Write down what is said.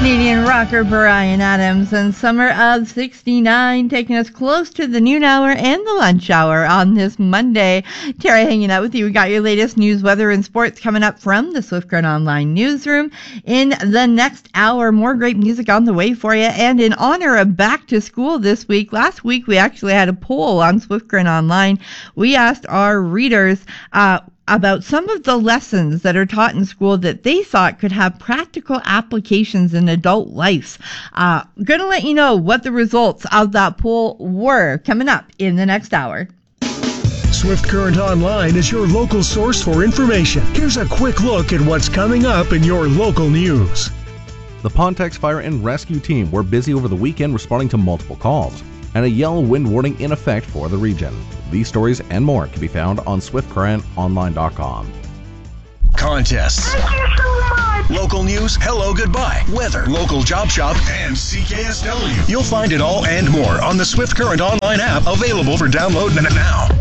Canadian rocker Bryan Adams and Summer of 69, taking us close to the noon hour and the lunch hour on this Monday. Tara hanging out with you. We got your latest news, weather, and sports coming up from the Swift Current Online newsroom. In the next hour, more great music on the way for you. And in honor of back to school this week, last week we actually had a poll on Swift Current Online. We asked our readers about some of the lessons that are taught in school that they thought could have practical applications in adult life. Going to let you know what the results of that poll were coming up in the next hour. Swift Current Online is your local source for information. Here's a quick look at what's coming up in your local news. The Pontex Fire and Rescue Team were busy over the weekend responding to multiple calls, and a yellow wind warning in effect for the region. These stories and more can be found on swiftcurrentonline.com. Contests. Thank you so much. Local news, hello, goodbye, weather, local job shop, and CKSW. You'll find it all and more on the Swift Current Online app, available for download now.